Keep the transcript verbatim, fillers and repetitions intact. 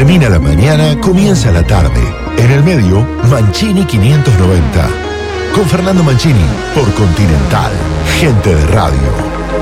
Termina la mañana, comienza la tarde. En el medio, Mancini quinientos noventa. Con Fernando Mancini, por Continental. Gente de radio.